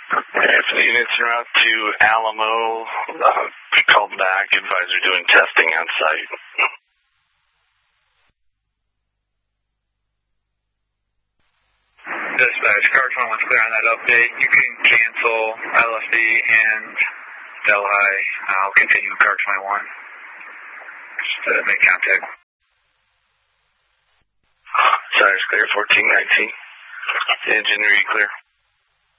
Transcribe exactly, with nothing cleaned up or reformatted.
If the units en route to Alamo, uh, called back, advisor doing testing on site. Dispatch, car twenty-one's clear on that update. You can cancel L S D and Delhi. I'll continue with car twenty-one. Just uh, make contact. Signers clear, fourteen nineteen. Engine read clear.